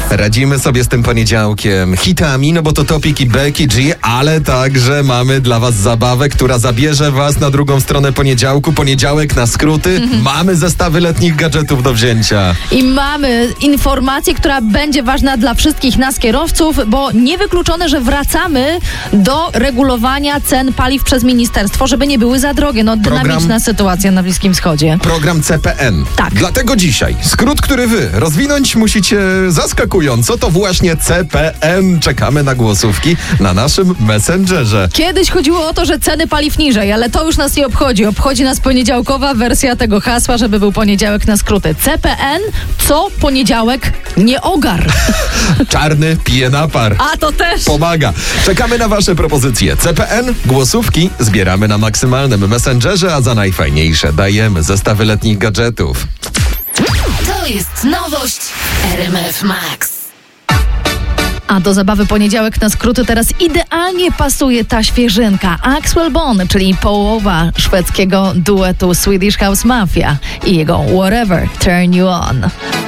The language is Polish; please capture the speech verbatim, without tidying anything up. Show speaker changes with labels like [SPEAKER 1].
[SPEAKER 1] Radzimy sobie z tym poniedziałkiem hitami, no bo to Topik i Becky G, ale także mamy dla was zabawę, która zabierze was na drugą stronę poniedziałku. Poniedziałek na skróty. Mhm. Mamy zestawy letnich gadżetów do wzięcia.
[SPEAKER 2] I mamy informację, która będzie ważna dla wszystkich nas kierowców, bo niewykluczone, że wracamy do regulowania cen paliw przez ministerstwo, żeby nie były za drogie. No, dynamiczna Program... sytuacja na Bliskim Wschodzie.
[SPEAKER 1] Program C P N.
[SPEAKER 2] Tak.
[SPEAKER 1] Dlatego dzisiaj skrót, który wy rozwinąć musicie zaskakująco, to właśnie C P N. Czekamy na głosówki na naszym Messengerze.
[SPEAKER 2] Kiedyś chodziło o to, że ceny paliw niżej, ale to już nas nie obchodzi. Obchodzi nas poniedziałkowa wersja tego hasła, żeby był poniedziałek na skróty. C P N, co poniedziałek nie ogar.
[SPEAKER 1] Czarny pije napar.
[SPEAKER 2] A to też.
[SPEAKER 1] Pomaga. Czekamy na wasze propozycje. C P N, głosówki zbieramy na maksymalnym Messengerze, a za najfajniejsze dajemy zestawy letnich gadżetów.
[SPEAKER 3] To jest nowość R M F Max.
[SPEAKER 2] A do zabawy poniedziałek na skróty teraz idealnie pasuje ta świeżynka. Axwell Bone, czyli połowa szwedzkiego duetu Swedish House Mafia i jego Whatever Turn You On.